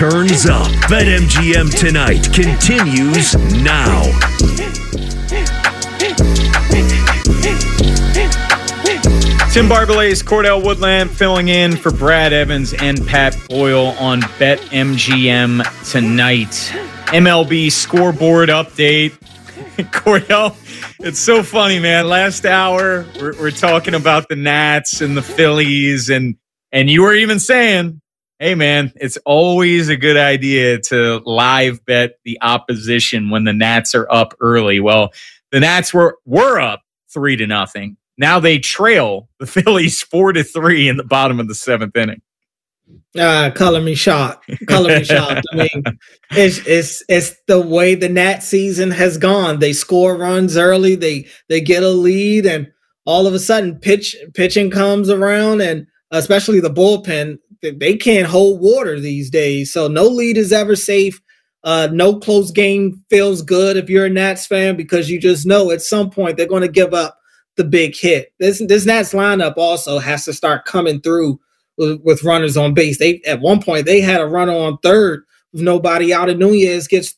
Turns up. BetMGM tonight continues now. Tim Barbelay's Cordell Woodland filling in for Brad Evans and Pat Boyle on BetMGM tonight. MLB scoreboard update. Cordell, it's so funny, man. Last hour, we're talking about the Nats and the Phillies, and you were even saying, hey, man, it's always a good idea to live bet the opposition when the Nats are up early. Well, the Nats were up 3-0. Now they trail the Phillies 4-3 in the bottom of the seventh inning. Color me shocked. Color me shocked. I mean, it's the way the Nat season has gone. They score runs early, they get a lead, and all of a sudden pitching comes around, and especially the bullpen, they can't hold water these days. So no lead is ever safe. No close game feels good if you're a Nats fan, because you just know at some point they're going to give up the big hit. This Nats lineup also has to start coming through with runners on base. At one point they had a runner on third with nobody out, and Nunez gets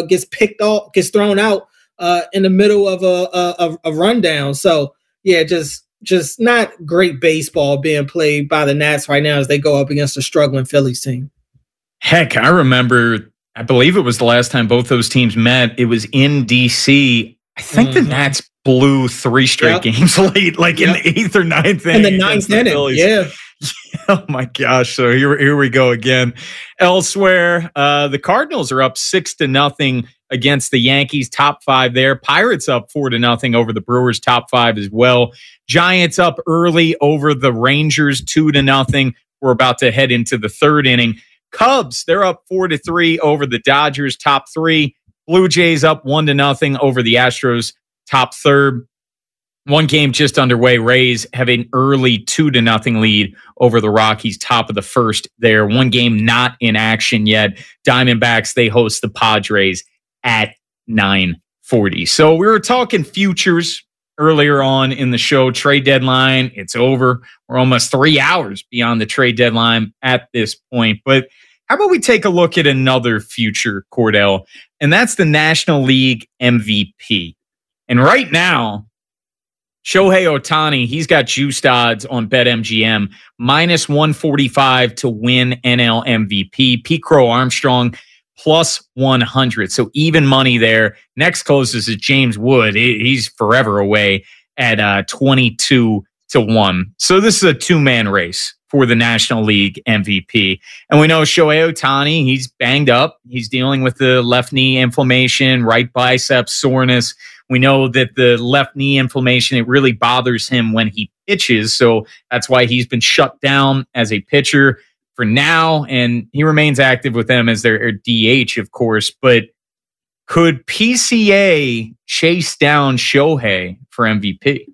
thrown out in the middle of a rundown. So yeah, just not great baseball being played by the Nats right now as they go up against a struggling Phillies team. Heck, I remember, I believe it was the last time both those teams met. It was in DC. I think the Nats blew 3 straight games late, like in the 8th or 9th inning. In the 9th inning, yeah. Oh my gosh! So here we go again. Elsewhere, the Cardinals are up 6-0 against the Yankees. Top 5 there. Pirates up 4-0 over the Brewers. Top 5 as well. Giants up early over the Rangers 2-0. We're about to head into the 3rd inning. Cubs, they're up 4-3 over the Dodgers. Top 3. Blue Jays up 1-0 over the Astros. Top 3rd. One game just underway. Rays have an early 2-0 lead over the Rockies. Top of the 1st there. One game not in action yet. Diamondbacks, they host the Padres at 9:40. So we were talking futures earlier on in the show. Trade deadline, it's over. We're almost 3 hours beyond the trade deadline at this point. But how about we take a look at another future, Cordell? And that's the National League MVP. And right now, Shohei Ohtani, he's got juiced odds on BetMGM, minus 145 to win NL MVP. Pete Crow Armstrong, plus 100. So even money there. Next closest is James Wood. He's forever away at 22 to 1. So this is a 2-man race for the National League MVP. And we know Shohei Ohtani, he's banged up. He's dealing with the left knee inflammation, right bicep soreness. We know that the left knee inflammation, it really bothers him when he pitches. So that's why he's been shut down as a pitcher for now. And he remains active with them as their DH, of course. But could PCA chase down Shohei for MVP?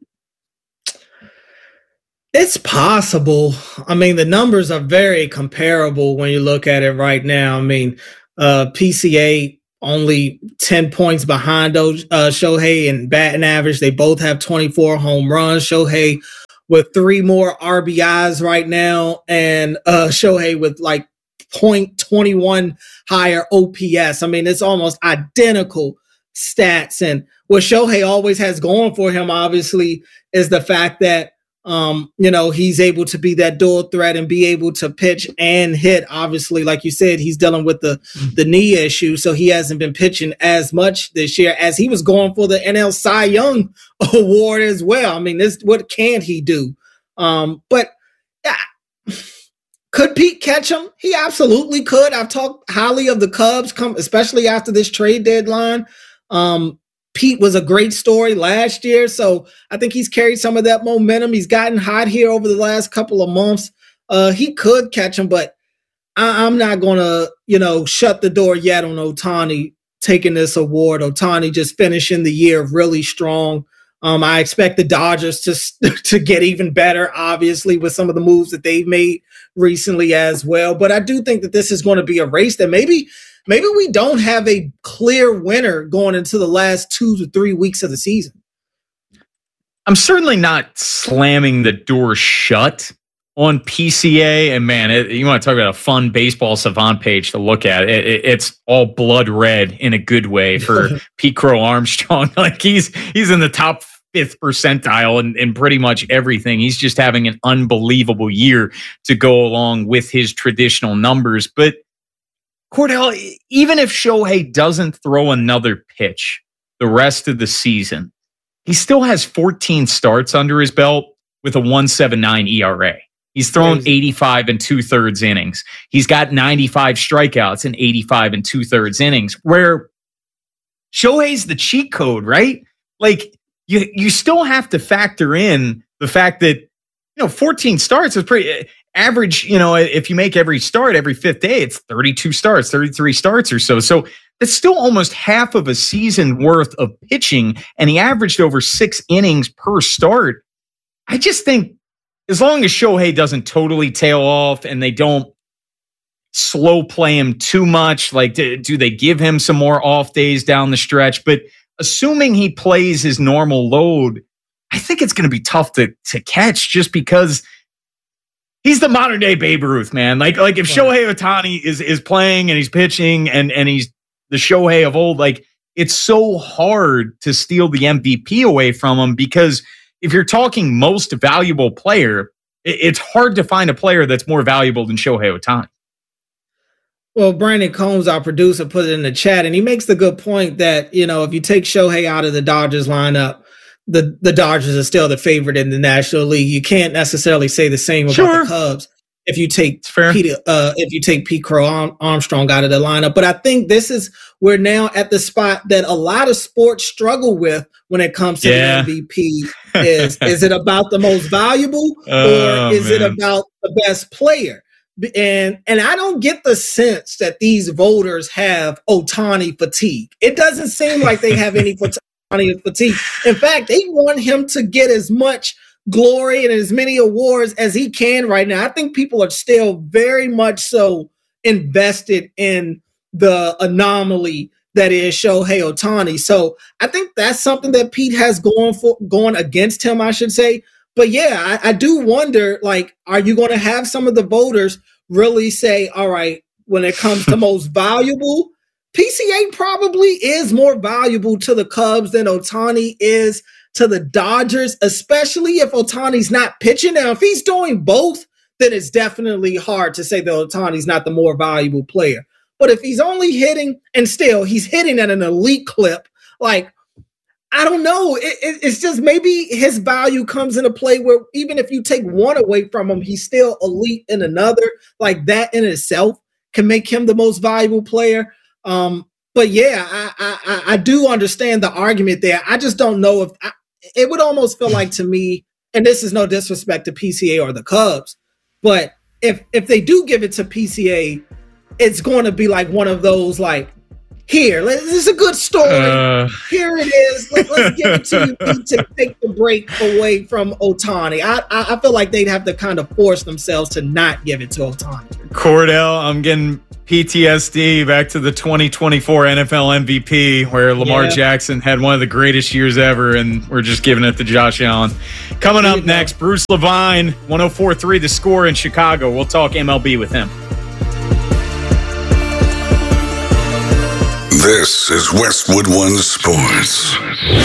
It's possible. I mean, the numbers are very comparable when you look at it right now. I mean, PCA only 10 points behind Shohei in batting average. They both have 24 home runs. Shohei with 3 more RBIs right now, and Shohei with like .21 higher OPS. I mean, it's almost identical stats. And what Shohei always has going for him, obviously, is the fact that he's able to be that dual threat and be able to pitch and hit. Obviously, like you said, he's dealing with the knee issue, so he hasn't been pitching as much this year as he was going for the NL Cy Young award as well. I mean, what can he do? But could Pete catch him? He absolutely could. I've talked highly of the Cubs, especially after this trade deadline. Pete was a great story last year, so I think he's carried some of that momentum. He's gotten hot here over the last couple of months. He could catch him, but I'm not going to, shut the door yet on Ohtani taking this award. Ohtani just finishing the year really strong. I expect the Dodgers to get even better, obviously, with some of the moves that they've made recently as well. But I do think that this is going to be a race that maybe we don't have a clear winner going into the last 2 to 3 weeks of the season. I'm certainly not slamming the door shut on PCA, and man, you want to talk about a fun baseball savant page to look at. It's all blood red in a good way for Pete Crow Armstrong. Like he's in the top 5th percentile in pretty much everything. He's just having an unbelievable year to go along with his traditional numbers. But Cordell, even if Shohei doesn't throw another pitch the rest of the season, he still has 14 starts under his belt with a 1.79 ERA. He's thrown 85 and 2/3 innings. He's got 95 strikeouts in 85 and 2/3 innings, where Shohei's the cheat code, right? Like you still have to factor in the fact that, 14 starts is pretty average. If you make every start every 5th day, it's 32 starts, 33 starts or so. So that's still almost half of a season worth of pitching. And he averaged over 6 innings per start. I just think, as long as Shohei doesn't totally tail off and they don't slow play him too much, like do they give him some more off days down the stretch? But assuming he plays his normal load, I think it's going to be tough to catch, just because he's the modern day Babe Ruth, man. Like if Shohei Ohtani is playing and he's pitching and he's the Shohei of old, like it's so hard to steal the MVP away from him, because if you're talking most valuable player, it's hard to find a player that's more valuable than Shohei Ohtani. Well, Brandon Combs, our producer, put it in the chat, and he makes the good point that, if you take Shohei out of the Dodgers lineup, the Dodgers are still the favorite in the National League. You can't necessarily say the same about the Cubs if you take Pete Crow Armstrong out of the lineup. But I think we're now at the spot that a lot of sports struggle with when it comes to the MVP. Is it about the most valuable, or is it about the best player? And I don't get the sense that these voters have Ohtani fatigue. It doesn't seem like they have any Ohtani fatigue. In fact, they want him to get as much glory and as many awards as he can right now. I think people are still very much so invested in the anomaly that is Shohei Ohtani. So I think that's something that Pete has going against him, I should say. But yeah, I do wonder, like, are you going to have some of the voters really say, all right, when it comes to most valuable, PCA probably is more valuable to the Cubs than Ohtani is to the Dodgers, especially if Ohtani's not pitching. Now, if he's doing both, then it's definitely hard to say that Ohtani's not the more valuable player. But if he's only hitting, and still he's hitting at an elite clip, like, I don't know. It's just maybe his value comes into play where even if you take one away from him, he's still elite in another. Like, that in itself can make him the most valuable player. But yeah, I do understand the argument there. I just don't know if it would almost feel like to me, and this is no disrespect to PCA or the Cubs, but if they do give it to PCA, it's going to be like one of those, like, here, this is a good story. Here it is. Let's give it to you to take the break away from Ohtani. I feel like they'd have to kind of force themselves to not give it to Ohtani. Cordell, I'm getting PTSD back to the 2024 NFL MVP, where Lamar Jackson had one of the greatest years ever, and we're just giving it to Josh Allen. Coming up next, Bruce Levine, 104.3 The Score in Chicago. We'll talk MLB with him. This is Westwood One Sports.